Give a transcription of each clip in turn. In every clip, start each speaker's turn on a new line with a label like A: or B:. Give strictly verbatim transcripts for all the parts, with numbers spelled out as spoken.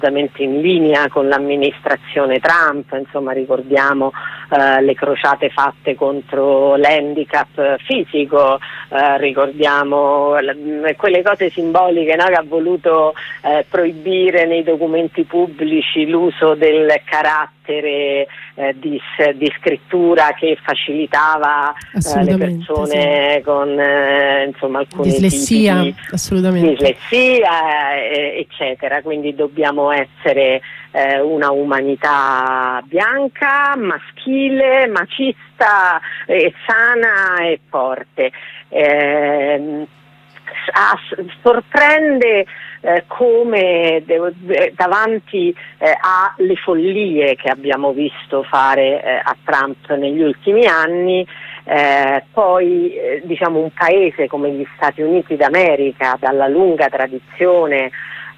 A: in linea con l'amministrazione Trump, insomma ricordiamo eh, le crociate fatte contro l'handicap fisico, eh, ricordiamo l- quelle cose simboliche, no, che ha voluto eh, proibire nei documenti pubblici l'uso del carattere eh, di, di scrittura che facilitava eh, le persone
B: sì.
A: con eh, insomma alcuni
B: dislessia,
A: tipi di
B: assolutamente.
A: dislessia eh, eccetera, quindi dobbiamo essere eh, una umanità bianca, maschile, macista, eh, sana e forte. Eh, a, sorprende eh, come devo, eh, davanti eh, alle follie che abbiamo visto fare eh, a Trump negli ultimi anni, eh, poi eh, diciamo un paese come gli Stati Uniti d'America, dalla lunga tradizione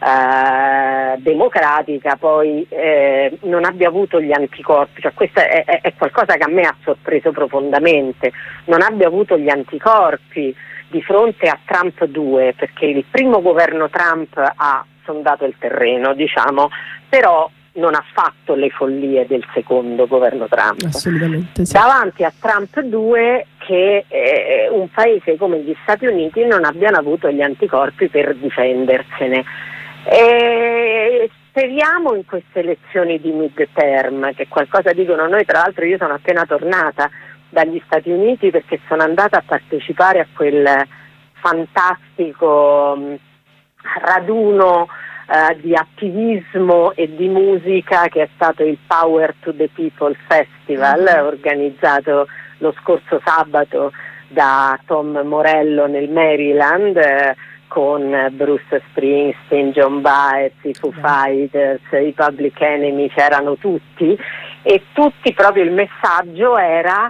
A: Uh, democratica, poi eh, non abbia avuto gli anticorpi, cioè questo è, è, è qualcosa che a me ha sorpreso profondamente, non abbia avuto gli anticorpi di fronte a Trump due, perché il primo governo Trump ha sondato il terreno, diciamo, però non ha fatto le follie del secondo governo Trump.
B: Assolutamente sì.
A: Davanti a Trump due, che eh, un paese come gli Stati Uniti non abbiano avuto gli anticorpi per difendersene. E speriamo in queste elezioni di midterm, che qualcosa dicono. Noi, tra l'altro, io sono appena tornata dagli Stati Uniti perché sono andata a partecipare a quel fantastico mh, raduno uh, di attivismo e di musica che è stato il Power to the People Festival, mm-hmm. organizzato lo scorso sabato da Tom Morello nel Maryland, eh, con Bruce Springsteen, John Baez, i Foo Fighters, i Public Enemy, c'erano tutti, e tutti proprio il messaggio era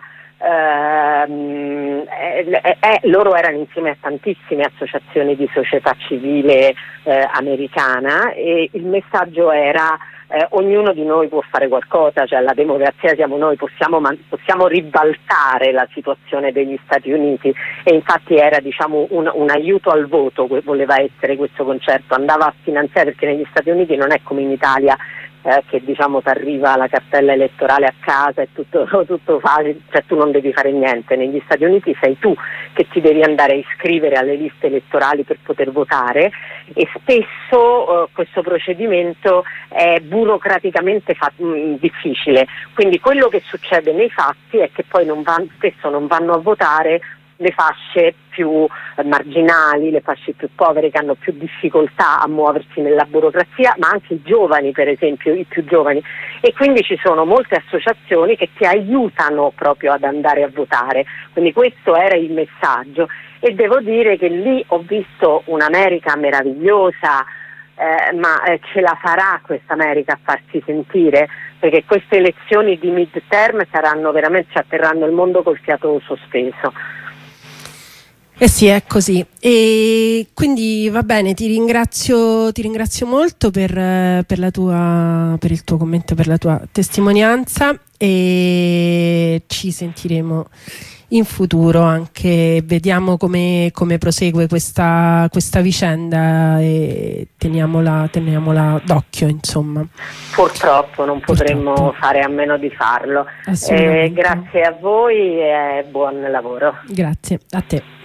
A: ehm, eh, eh, loro erano insieme a tantissime associazioni di società civile eh, americana, e il messaggio era Eh, ognuno di noi può fare qualcosa, cioè la democrazia siamo noi, possiamo, man- possiamo ribaltare la situazione degli Stati Uniti, e infatti era, diciamo, un, un aiuto al voto, que- voleva essere questo concerto, andava a finanziare, perché negli Stati Uniti non è come in Italia eh, che diciamo ti arriva la cartella elettorale a casa e tutto, tutto facile, cioè tu non devi fare niente. Negli Stati Uniti sei tu che ti devi andare a iscrivere alle liste elettorali per poter votare, e spesso eh, questo procedimento è burocraticamente fa- mh, difficile, quindi quello che succede nei fatti è che poi non van- spesso non vanno a votare le fasce più eh, marginali, le fasce più povere, che hanno più difficoltà a muoversi nella burocrazia, ma anche i giovani, per esempio, i più giovani, e quindi ci sono molte associazioni che ti aiutano proprio ad andare a votare, quindi questo era il messaggio, e devo dire che lì ho visto un'America meravigliosa, eh, ma eh, ce la farà questa America a farsi sentire, perché queste elezioni di midterm saranno veramente, ci atterranno il mondo col fiato sospeso.
B: Eh sì, è così. E quindi va bene, ti ringrazio, ti ringrazio molto per, per la tua, per il tuo commento, per la tua testimonianza, e ci sentiremo in futuro anche, vediamo come, come prosegue questa, questa vicenda, e teniamola, teniamola d'occhio, insomma.
A: Purtroppo non potremmo
B: Purtroppo.
A: fare a meno di farlo. Eh, grazie a voi e buon lavoro.
B: Grazie a te.